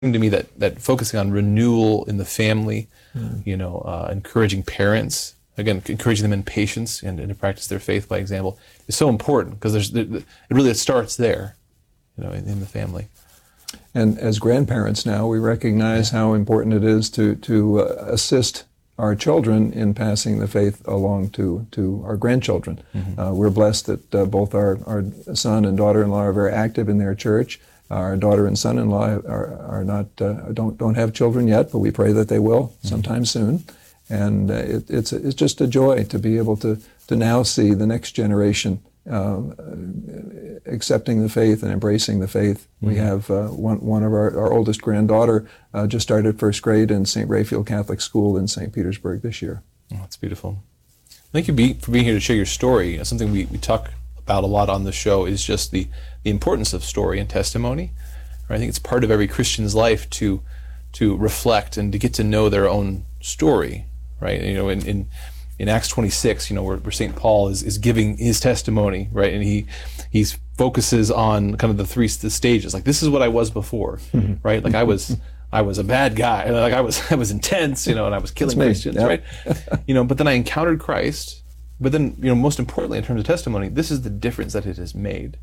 to me that focusing on renewal in the family, encouraging parents, again, encouraging them in patience and to practice their faith by example is so important, because it starts there, in the family. And as grandparents now, we recognize how important it is to assist our children in passing the faith along to our grandchildren. Mm-hmm. We're blessed that both our son and daughter-in-law are very active in their church. Our daughter and son-in-law are not don't have children yet, but we pray that they will sometime soon. And it's just a joy to be able to now see the next generation accepting the faith and embracing the faith. Mm-hmm. We have one of our oldest granddaughter just started first grade in St. Raphael Catholic School in St. Petersburg this year. Oh, that's beautiful. Thank you for being here to share your story. Something we talk about a lot on the show is just the importance of story and testimony. I think it's part of every Christian's life to reflect and to get to know their own story, right? In Acts 26, where St. Paul is giving his testimony, right? And he focuses on kind of the stages. Like, this is what I was before, right? Like I was a bad guy. Like I was intense, and I was killing Christians, yep. Right? But then I encountered Christ. But then, most importantly, in terms of testimony, this is the difference that it has made.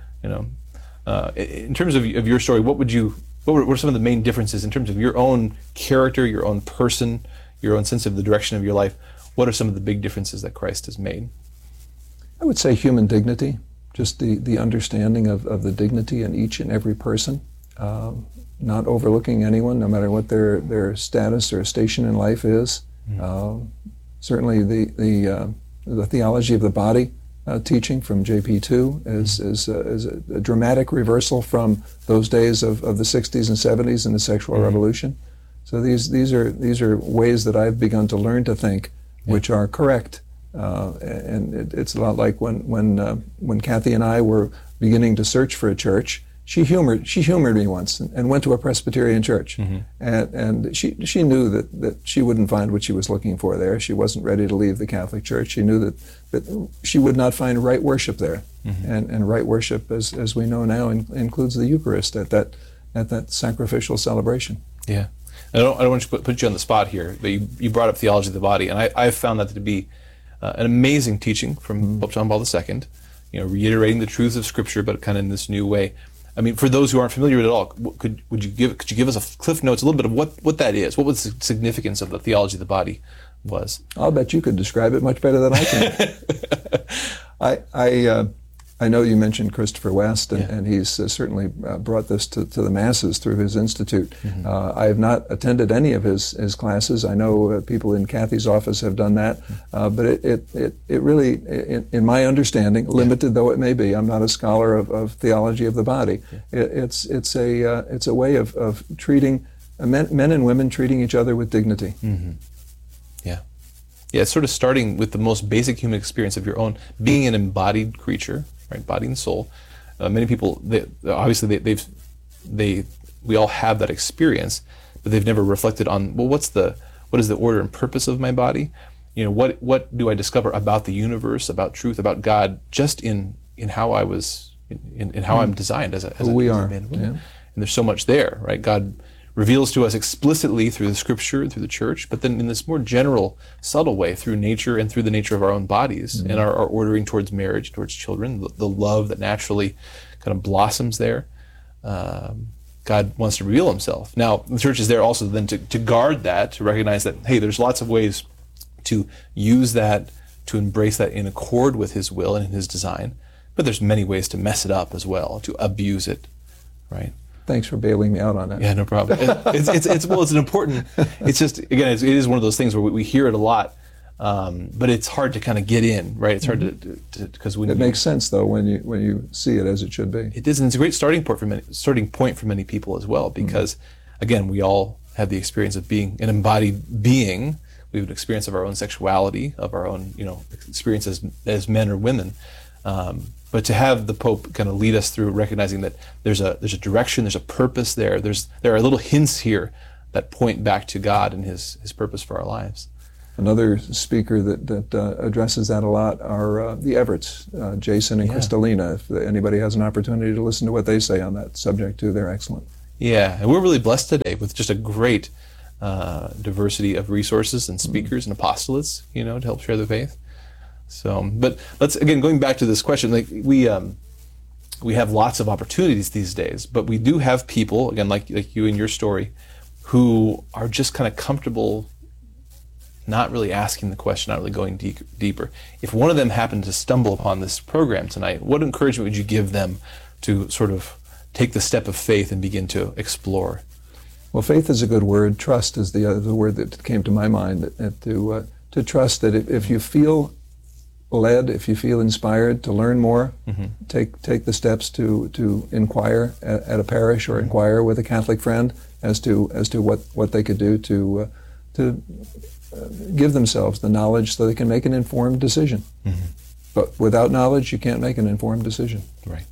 In terms of your story, what were some of the main differences in terms of your own character, your own person, your own sense of the direction of your life? What are some of the big differences that Christ has made? I would say human dignity, just the understanding of the dignity in each and every person, not overlooking anyone, no matter what their status or station in life is. Certainly the theology of the body teaching from JP2 is a dramatic reversal from those days of the 60s and 70s and the sexual revolution. So these are ways that I've begun to learn to think, which are correct. And it's a lot like when Kathy and I were beginning to search for a church. She humored me once and went to a Presbyterian church, and she knew that she wouldn't find what she was looking for there. She wasn't ready to leave the Catholic Church. She knew that she would not find right worship there, and right worship, as we know now, includes the Eucharist at that sacrificial celebration. Yeah, I don't want to put you on the spot here, but you brought up theology of the body, and I've found that to be an amazing teaching from Pope John Paul II. Reiterating the truths of Scripture, but kind of in this new way. I mean, for those who aren't familiar with it at all, could you give us a cliff notes, a little bit of what that is? What was the significance of the theology of the body was? I'll bet you could describe it much better than I can. I know you mentioned Christopher West, and he's certainly brought this to the masses through his institute. I have not attended any of his classes. I know people in Kathy's office have done that, but it really, in my understanding, limited though it may be, I'm not a scholar of theology of the body. It's a way of treating men and women treating each other with dignity. Yeah, it's sort of starting with the most basic human experience of your own being an embodied creature. Right, body and soul. Many people, we all have that experience, but they've never reflected on, well, what is the order and purpose of my body? What do I discover about the universe, about truth, about God, just in how I was, in how I'm designed as a man. Yeah. And there's so much there, right? God reveals to us explicitly through the Scripture and through the Church, but then in this more general, subtle way through nature and through the nature of our own bodies and our ordering towards marriage, towards children, the love that naturally kind of blossoms there. God wants to reveal himself. Now, the Church is there also then to guard that, to recognize that, hey, there's lots of ways to use that, to embrace that in accord with his will and his design, but there's many ways to mess it up as well, to abuse it, right? Thanks for bailing me out on that. Yeah, no problem. It's an important. It's just, again, it is one of those things where we hear it a lot, but it's hard to kind of get in, right? It's hard to because when it makes sense though when you see it as it should be. It is, and it's a great starting point for many people as well, because again, we all have the experience of being an embodied being. We have an experience of our own sexuality, of our own experience as men or women. But to have the Pope kind of lead us through recognizing that there's a direction, there's a purpose there. There are little hints here that point back to God and His purpose for our lives. Another speaker that addresses that a lot are the Everetts, Jason and Kristalina. If anybody has an opportunity to listen to what they say on that subject too, they're excellent. Yeah, and we're really blessed today with just a great diversity of resources and speakers and apostolates, to help share the faith. So, but let's, again, going back to this question, like we have lots of opportunities these days, but we do have people, again, like you in your story, who are just kind of comfortable not really asking the question, not really going deeper. If one of them happened to stumble upon this program tonight, what encouragement would you give them to sort of take the step of faith and begin to explore? Well, faith is a good word. Trust is the word that came to my mind. To trust that if you feel led, if you feel inspired to learn more, take the steps to inquire at a parish or inquire with a Catholic friend as to what they could do to give themselves the knowledge so they can make an informed decision. But without knowledge, you can't make an informed decision. Right.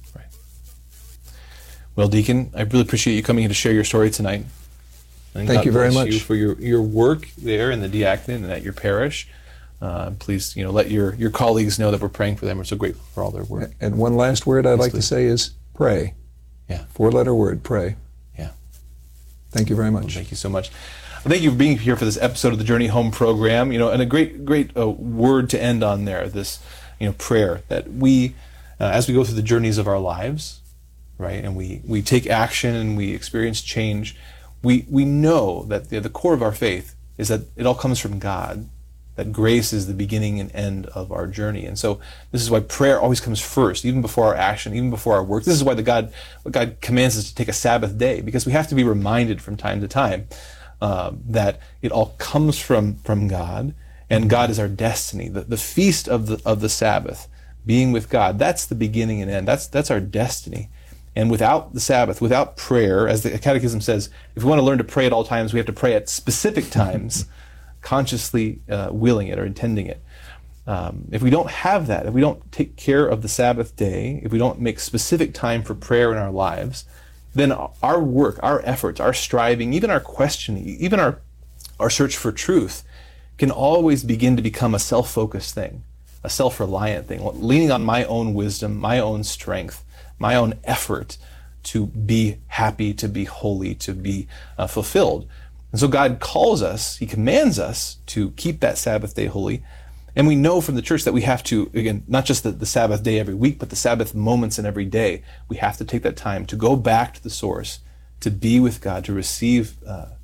Well, Deacon, I really appreciate you coming here to share your story tonight. And Thank you very much. You for your work there in the diaconate and at your parish. Please, let your colleagues know that we're praying for them. We're so grateful for all their work. And one last word I'd like to say is pray. Yeah. 4-letter word, pray. Yeah. Thank you very much. Well, thank you so much. Thank you for being here for this episode of the Journey Home program. And a great word to end on there. This, prayer that we, as we go through the journeys of our lives, right, and we take action and we experience change, we know that the core of our faith is that it all comes from God. That grace is the beginning and end of our journey. And so this is why prayer always comes first, even before our action, even before our work. This is why God commands us to take a Sabbath day, because we have to be reminded from time to time that it all comes from God, and God is our destiny. The feast of the Sabbath, being with God, that's the beginning and end. That's our destiny. And without the Sabbath, without prayer, as the Catechism says, if we want to learn to pray at all times, we have to pray at specific times, consciously willing it or intending it. If we don't have that, if we don't take care of the Sabbath day, if we don't make specific time for prayer in our lives, then our work, our efforts, our striving, even our questioning, even our search for truth can always begin to become a self-focused thing, a self-reliant thing, leaning on my own wisdom, my own strength, my own effort to be happy, to be holy, to be fulfilled. And so God calls us, He commands us to keep that Sabbath day holy. And we know from the church that we have to, again, not just the Sabbath day every week, but the Sabbath moments in every day. We have to take that time to go back to the source, to be with God, to receive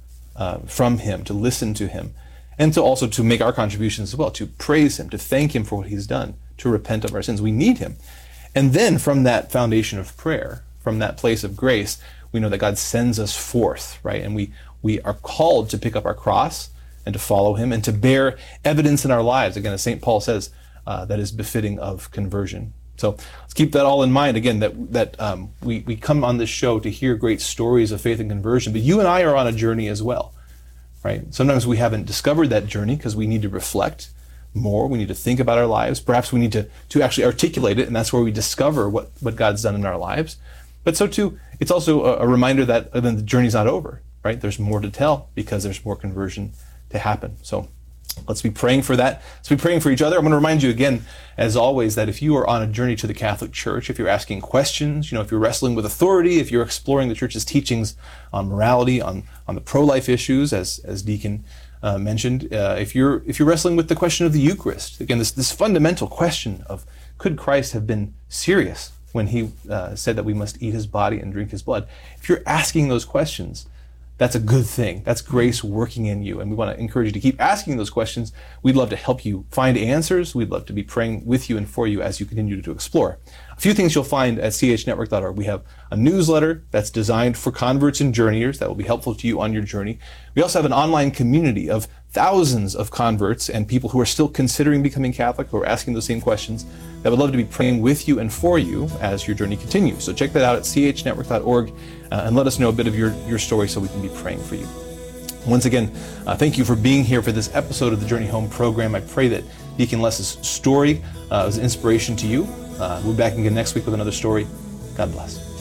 from Him, to listen to Him, and to also to make our contributions as well, to praise Him, to thank Him for what He's done, to repent of our sins. We need Him. And then from that foundation of prayer, from that place of grace, we know that God sends us forth, right? And we are called to pick up our cross and to follow Him and to bear evidence in our lives, again, as St. Paul says, that is befitting of conversion. So let's keep that all in mind, again, that we come on this show to hear great stories of faith and conversion, but you and I are on a journey as well, right? Sometimes we haven't discovered that journey because we need to reflect more, we need to think about our lives, perhaps we need to actually articulate it, and that's where we discover what God's done in our lives. But so too, it's also a reminder that the journey's not over, right? There's more to tell because there's more conversion to happen. So let's be praying for that. Let's be praying for each other. I'm going to remind you again, as always, that if you are on a journey to the Catholic Church, if you're asking questions, if you're wrestling with authority, if you're exploring the Church's teachings on morality, on the pro-life issues, as Deacon mentioned, if you're wrestling with the question of the Eucharist, again, this fundamental question of could Christ have been serious when He said that we must eat His body and drink His blood? If you're asking those questions, that's a good thing. That's grace working in you. And we want to encourage you to keep asking those questions. We'd love to help you find answers. We'd love to be praying with you and for you as you continue to explore. A few things you'll find at chnetwork.org. We have a newsletter that's designed for converts and journeyers that will be helpful to you on your journey. We also have an online community of thousands of converts and people who are still considering becoming Catholic, who are asking those same questions, that would love to be praying with you and for you as your journey continues. So check that out at chnetwork.org and let us know a bit of your story so we can be praying for you. Once again, thank you for being here for this episode of the Journey Home program. I pray that Deacon Les's story was an inspiration to you. We'll be back again next week with another story. God bless.